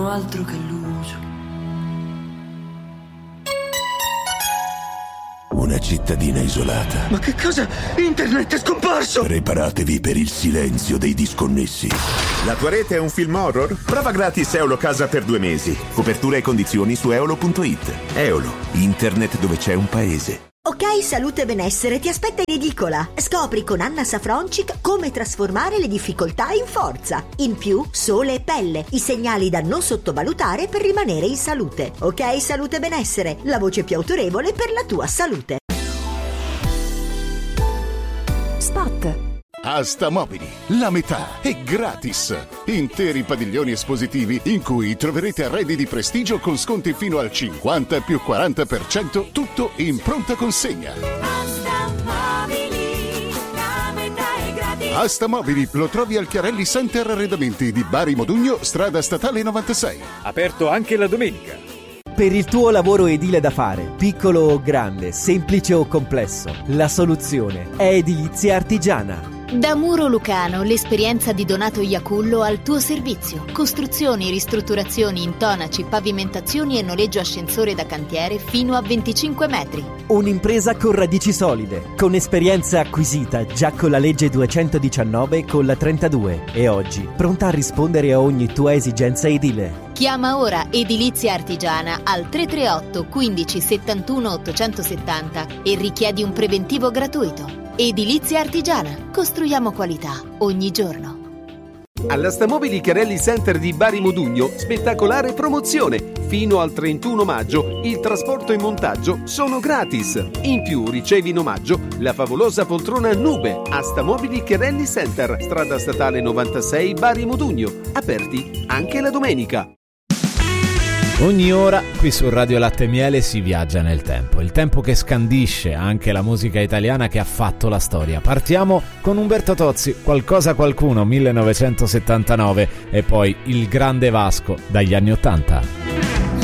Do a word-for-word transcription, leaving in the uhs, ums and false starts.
sono altro che luce. Una cittadina isolata. Ma che cosa? Internet è scomparso! Preparatevi per il silenzio dei disconnessi. La tua rete è un film horror? Prova gratis Eolo Casa per due mesi. Copertura e condizioni su eolo punto it. Eolo, internet dove c'è un paese. Ok, salute e benessere ti aspetta in edicola. Scopri con Anna Safroncic come trasformare le difficoltà in forza. In più, sole e pelle, i segnali da non sottovalutare per rimanere in salute. Ok, salute e benessere, la voce più autorevole per la tua salute. Spot. Asta Mobili, la metà è gratis. Interi padiglioni espositivi in cui troverete arredi di prestigio con sconti fino al cinquanta più quaranta per cento, tutto in pronta consegna. Asta Mobili, la metà è gratis. Asta Mobili lo trovi al Chiarelli Center Arredamenti di Bari Modugno, strada statale novantasei. Aperto anche la domenica. Per il tuo lavoro edile da fare, piccolo o grande, semplice o complesso, la soluzione è Edilizia Artigiana. Da Muro Lucano, l'esperienza di Donato Iacullo al tuo servizio. Costruzioni, ristrutturazioni, intonaci, pavimentazioni e noleggio ascensore da cantiere fino a venticinque metri. Un'impresa con radici solide, con esperienza acquisita già con la legge duecentodiciannove e con la trentadue e oggi pronta a rispondere a ogni tua esigenza edile. Chiama ora Edilizia Artigiana al tre tre otto quindici settantuno ottocentosettanta e richiedi un preventivo gratuito. Edilizia Artigiana. Costruiamo qualità ogni giorno. Alla Mobili Chiarelli Center di Bari Modugno, spettacolare promozione. Fino al trentuno maggio il trasporto e montaggio sono gratis. In più ricevi in omaggio la favolosa poltrona Nube a Stamobili Chiarelli Center, strada statale novantasei Bari Modugno. Aperti anche la domenica. Ogni ora qui su Radio Latte e Miele si viaggia nel tempo, il tempo che scandisce anche la musica italiana che ha fatto la storia. Partiamo con Umberto Tozzi, Qualcosa Qualcuno, millenovecentosettantanove, e poi Il Grande Vasco dagli anni ottanta.